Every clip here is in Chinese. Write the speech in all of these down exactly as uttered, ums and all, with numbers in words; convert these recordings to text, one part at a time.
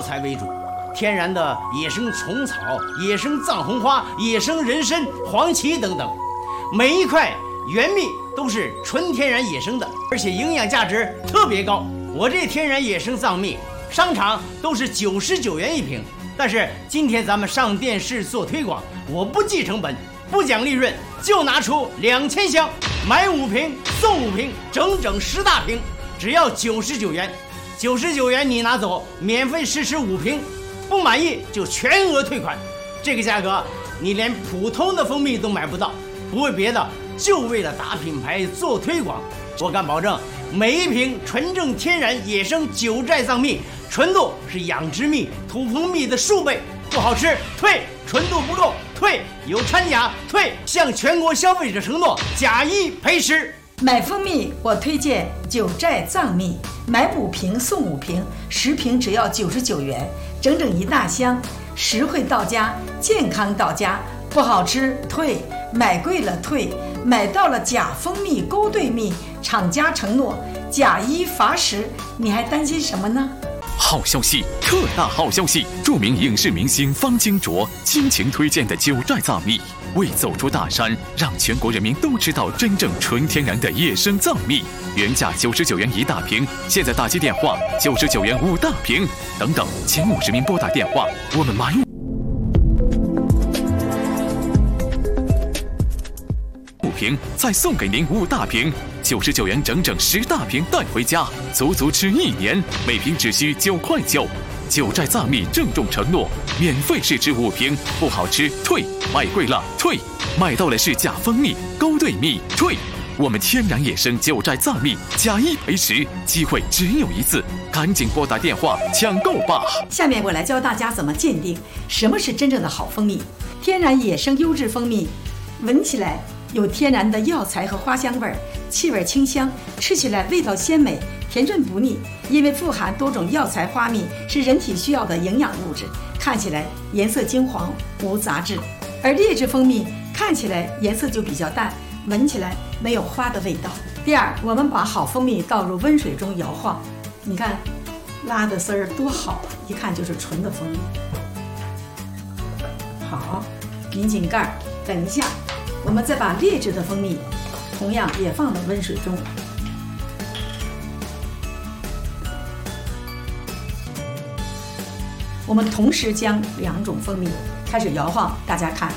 材为主，天然的野生虫草、野生藏红花、野生人参、黄芪等等，每一块原蜜都是纯天然野生的，而且营养价值特别高。我这天然野生藏蜜，商场都是九十九元一瓶，但是今天咱们上电视做推广，我不计成本，不讲利润，就拿出两千箱，买五瓶送五瓶，整整十大瓶，只要九十九元。九十九元你拿走，免费试吃五瓶，不满意就全额退款。这个价格你连普通的蜂蜜都买不到，不为别的，就为了打品牌做推广。我敢保证，每一瓶纯正天然野生九寨藏蜜，纯度是养殖蜜、土蜂蜜的数倍。不好吃退，纯度不够退，有掺假退，向全国消费者承诺假一赔十。 买蜂蜜我推荐九寨藏蜜，买五瓶送五瓶，十瓶只要九十九元，整整一大箱，实惠到家，健康到家。不好吃退，买贵了退，买到了假蜂蜜、勾兑蜜，厂家承诺假一罚十，你还担心什么呢？ 好消息，特大好消息！著名影视明星方金卓倾情推荐的九寨藏蜜，为走出大山，让全国人民都知道真正纯天然的野生藏蜜。原价九十九元一大瓶，现在打击电话九十九元五大瓶，等等，前五十名拨打电话，我们买五瓶，再送给您五大瓶。九十九元整整十大瓶带回家，足足吃一年，每瓶只需九块九。九寨藏蜜郑重承诺，免费试吃五瓶，不好吃退，买贵了退，买到了是假蜂蜜、勾兑蜜退。我们天然野生九寨藏蜜假一赔十，机会只有一次，赶紧拨打电话抢购吧。 下面我来教大家怎么鉴定什么是真正的好蜂蜜。天然野生优质蜂蜜，闻起来有天然的药材和花香味儿，气味清香，吃起来味道鲜美，甜润不腻。因为富含多种药材花蜜，是人体需要的营养物质，看起来颜色金黄，无杂质。而劣质蜂蜜看起来颜色就比较淡，闻起来没有花的味道。第二，我们把好蜂蜜倒入温水中摇晃，你看拉的丝儿多好啊，一看就是纯的蜂蜜。好，拧紧盖儿，等一下我们再把劣质的蜂蜜同样也放到温水中。我们同时将两种蜂蜜开始摇晃，大家看。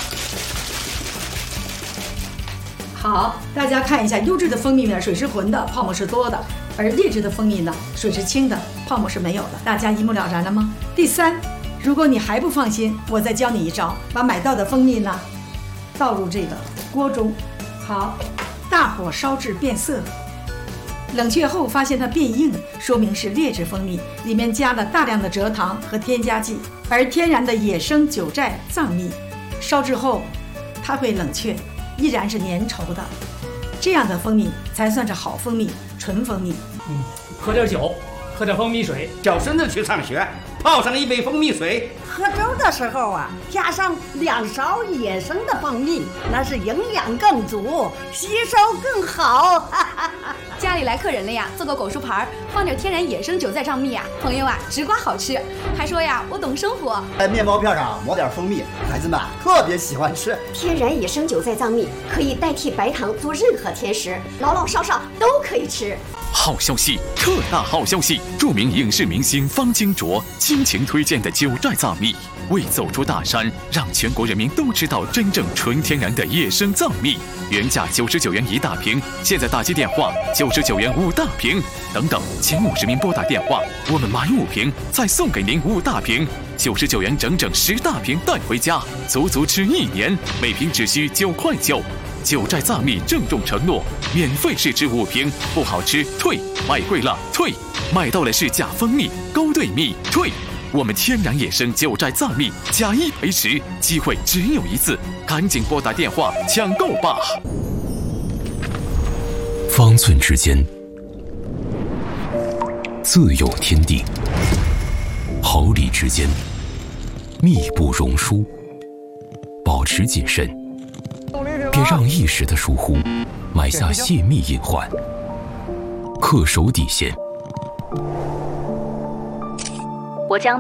好，大家看一下，优质的蜂蜜呢，水是浑的，泡沫是多的；而劣质的蜂蜜呢，水是清的，泡沫是没有的。大家一目了然了吗？第三，如果你还不放心，我再教你一招，把买到的蜂蜜呢倒入这个锅中，好，大火烧至变色，冷却后发现它变硬，说明是劣质蜂蜜，里面加了大量的蔗糖和添加剂。而天然的野生九寨藏蜜，烧制后它会冷却，依然是粘稠的，这样的蜂蜜才算是好蜂蜜，纯蜂蜜。 嗯，喝点酒，喝点蜂蜜水。 小孙子去上学，泡上一杯蜂蜜水。 喝粥的时候啊，加上两勺野生的蜂蜜，那是营养更足，吸收更好。 家里来客人了呀，做个果蔬盘，放点天然野生九寨藏蜜啊，朋友啊，直刮好吃。还说呀，我懂生活。 在面包片上抹点蜂蜜，孩子们特别喜欢吃。 天然野生九寨藏蜜可以代替白糖做任何甜食，老老少少都可以吃。 好消息，特大好消息！著名影视明星方金卓倾情推荐的九寨藏蜜，为走出大山，让全国人民都知道真正纯天然的野生藏蜜。原价九十九元一大瓶，现在打击电话九十九元五大瓶，等等，前五十名拨打电话，我们买五瓶，再送给您五大瓶。九十九元整整十大瓶带回家，足足吃一年，每瓶只需九块九。九寨藏蜜郑重承诺，免费试吃五瓶，不好吃退，买贵了退，买到了是假蜂蜜、勾兑蜜退。我们天然野生九寨藏蜜假一赔十，机会只有一次，赶紧拨打电话抢购吧。 方寸之间，自有天地；毫厘之间，密不容疏。保持谨慎，别让一时的疏忽埋下泄密隐患。恪守底线。 我将